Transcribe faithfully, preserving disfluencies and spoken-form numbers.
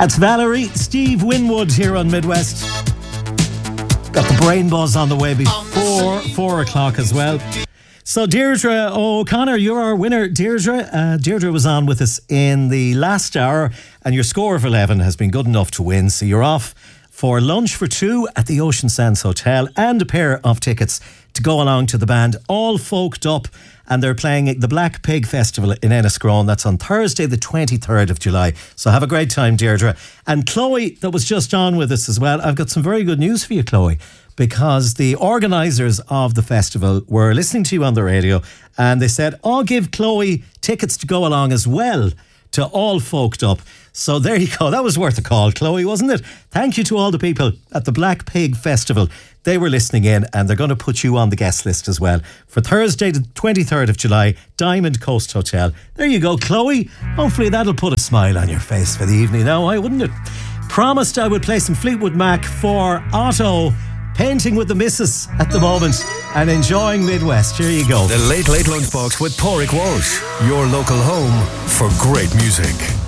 That's Valerie, Steve Winwood here on Midwest. Got the brain buzz on the way before four o'clock as well. So Deirdre O'Connor, you're our winner. Deirdre, uh, Deirdre was on with us in the last hour, and your score of eleven has been good enough to win. So you're off for lunch for two at the Ocean Sands Hotel and a pair of tickets to go along to the band All Folked Up, and they're playing at the Black Pig Festival in Enniscrone. That's on Thursday the twenty-third of July. So have a great time, Deirdre. And Chloe, that was just on with us as well, I've got some very good news for you, Chloe, because the organisers of the festival were listening to you on the radio and they said, I'll give Chloe tickets to go along as well to All Folked Up. So there you go. That was worth a call, Chloe, wasn't it? Thank you to all the people at the Black Pig Festival. They were listening in and they're going to put you on the guest list as well for Thursday the twenty-third of July, Diamond Coast Hotel. There you go, Chloe. Hopefully that'll put a smile on your face for the evening now, why wouldn't it? Promised I would play some Fleetwood Mac for Otto, painting with the missus at the moment and enjoying Midwest. Here you go. The Late Late Lunchbox with Pádraig Walsh, your local home for great music.